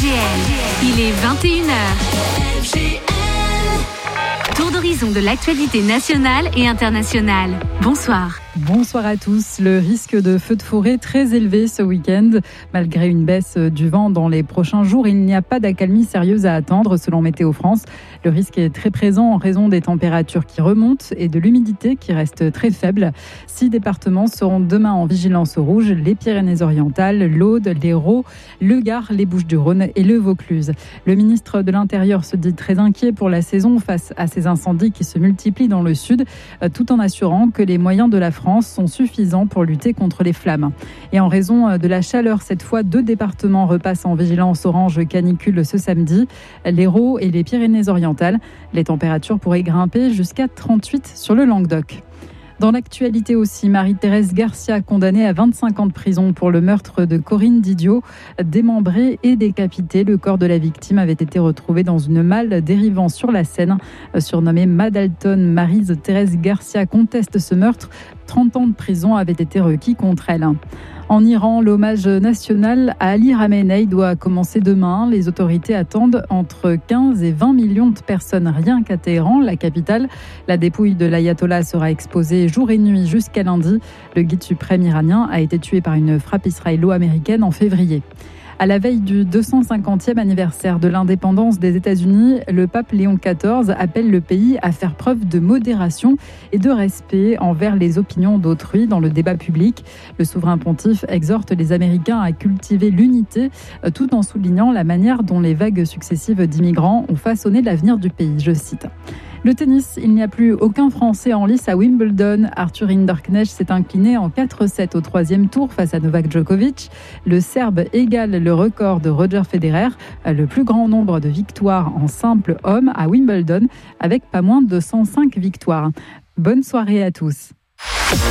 FGL, il est 21h. Tour d'horizon de l'actualité nationale et internationale. Bonsoir. Bonsoir à tous. Le risque de feux de forêt très élevé ce week-end. Malgré une baisse du vent dans les prochains jours, il n'y a pas d'accalmie sérieuse à attendre selon Météo France. Le risque est très présent en raison des températures qui remontent et de l'humidité qui reste très faible. 6 départements seront demain en vigilance rouge: les Pyrénées-Orientales, l'Aude, l'Hérault, le Gard, les Bouches-du-Rhône et le Vaucluse. Le ministre de l'Intérieur se dit très inquiet pour la saison face à ces incendies qui se multiplient dans le sud, tout en assurant que les moyens de la France sont suffisants pour lutter contre les flammes. Et en raison de la chaleur, cette fois, 2 départements repassent en vigilance orange canicule ce samedi, l'Hérault et les Pyrénées-Orientales. Les températures pourraient grimper jusqu'à 38 sur le Languedoc. Dans l'actualité aussi, Marie-Thérèse Garcia, condamnée à 25 ans de prison pour le meurtre de Corinne Didio, démembrée et décapitée. Le corps de la victime avait été retrouvé dans une malle dérivant sur la Seine. Surnommée Madalton, Marie-Thérèse Garcia conteste ce meurtre. 30 ans de prison avaient été requis contre elle. En Iran, l'hommage national à Ali Khamenei doit commencer demain. Les autorités attendent entre 15 et 20 millions de personnes rien qu'à Téhéran, la capitale. La dépouille de l'ayatollah sera exposée jour et nuit jusqu'à lundi. Le guide suprême iranien a été tué par une frappe israélo-américaine en février. À la veille du 250e anniversaire de l'indépendance des États-Unis, le pape Léon XIV appelle le pays à faire preuve de modération et de respect envers les opinions d'autrui dans le débat public. Le souverain pontife exhorte les Américains à cultiver l'unité, tout en soulignant la manière dont les vagues successives d'immigrants ont façonné l'avenir du pays. Je cite. Le tennis, il n'y a plus aucun Français en lice à Wimbledon. Arthur Hinderknecht s'est incliné en 4-7 au 3e tour face à Novak Djokovic. Le Serbe égale le record de Roger Federer, le plus grand nombre de victoires en simple homme à Wimbledon, avec pas moins de 105 victoires. Bonne soirée à tous.